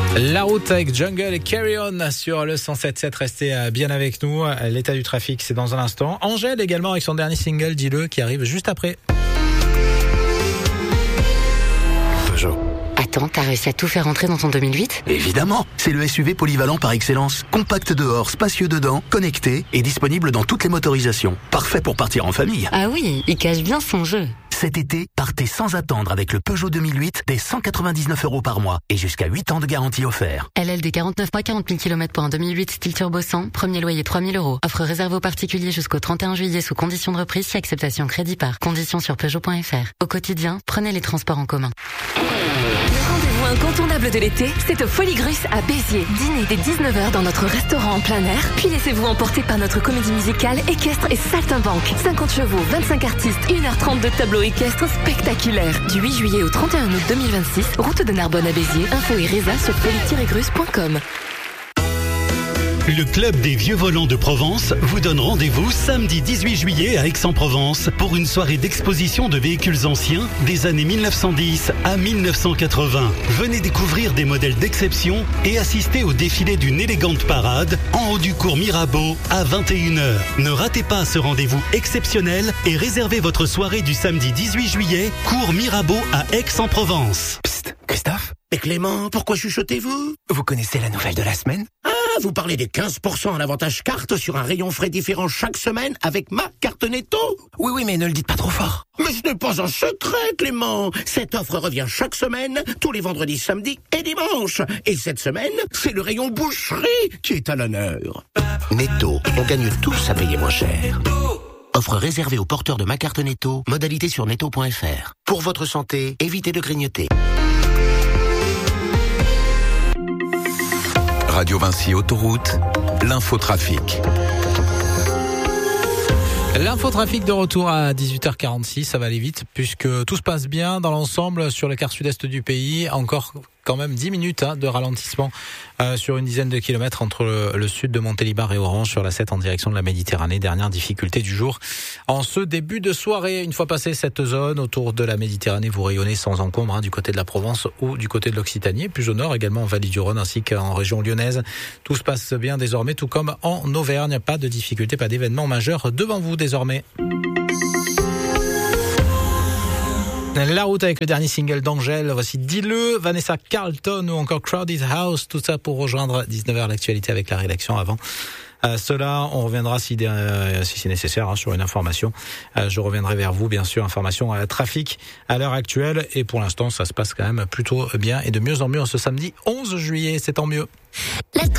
La route avec Jungle et Carry On sur le 107.7. Restez bien avec nous. L'état du trafic, c'est dans un instant. Angèle également avec son dernier single, Dis-le, qui arrive juste après. Peugeot. Attends, t'as réussi à tout faire entrer dans ton 2008 ? Évidemment, c'est le SUV polyvalent par excellence. Compact dehors, spacieux dedans, connecté et disponible dans toutes les motorisations. Parfait pour partir en famille. Ah oui, il cache bien son jeu. Cet été, partez sans attendre avec le Peugeot 2008 dès 199 € par mois et jusqu'à 8 ans de garantie offert. LLD 49 mois, 40 000 km pour un 2008 style turbo 100, premier loyer 3 000 €. Offre réservée aux particuliers jusqu'au 31 juillet sous condition de reprise si acceptation crédit par. Conditions sur Peugeot.fr. Au quotidien, prenez les transports en commun. Le rendez-vous incontournable de l'été, c'est au Folies Russe à Béziers. Dînez dès 19h dans notre restaurant en plein air, puis laissez-vous emporter par notre comédie musicale, équestre et saltimbanque. 50 chevaux, 25 artistes, 1h30 de tableau équestre spectaculaire. Du 8 juillet au 31 août 2026, route de Narbonne à Béziers. Info et résa sur folie-grusse.com. Le Club des Vieux Volants de Provence vous donne rendez-vous samedi 18 juillet à Aix-en-Provence pour une soirée d'exposition de véhicules anciens des années 1910 à 1980. Venez découvrir des modèles d'exception et assister au défilé d'une élégante parade en haut du cours Mirabeau à 21h. Ne ratez pas ce rendez-vous exceptionnel et réservez votre soirée du samedi 18 juillet, cours Mirabeau à Aix-en-Provence. Psst, Christophe et Clément, pourquoi chuchotez-vous ? Vous connaissez la nouvelle de la semaine ? Vous parlez des 15% en avantage carte sur un rayon frais différent chaque semaine avec ma carte Netto. Oui, mais ne le dites pas trop fort. Mais ce n'est pas un secret, Clément. Cette offre revient chaque semaine, tous les vendredis, samedis et dimanches. Et cette semaine, c'est le rayon boucherie qui est à l'honneur. Netto, on gagne tous à payer moins cher. Offre réservée aux porteurs de ma carte Netto, modalité sur netto.fr. Pour votre santé, évitez de grignoter. Radio Vinci Autoroute, l'infotrafic. L'infotrafic de retour à 18h46, ça va aller vite puisque tout se passe bien dans l'ensemble sur le quart sud-est du pays. Encore quand même 10 minutes de ralentissement sur une dizaine de kilomètres entre le sud de Montélimar et Orange sur la 7 en direction de la Méditerranée. Dernière difficulté du jour en ce début de soirée. Une fois passée cette zone autour de la Méditerranée, vous rayonnez sans encombre du côté de la Provence ou du côté de l'Occitanie. Plus au nord également en Vallée du Rhône ainsi qu'en région lyonnaise. Tout se passe bien désormais, tout comme en Auvergne. Pas de difficulté, pas d'événement majeur devant vous désormais. La route avec le dernier single d'Angèle, voici Dis-le, Vanessa Carlton ou encore Crowded House, tout ça pour rejoindre 19h l'actualité avec la rédaction avant. Cela, on reviendra si c'est nécessaire sur une information. Je reviendrai vers vous, bien sûr, information trafic à l'heure actuelle. Et pour l'instant, ça se passe quand même plutôt bien et de mieux en mieux en ce samedi 11 juillet, c'est tant mieux.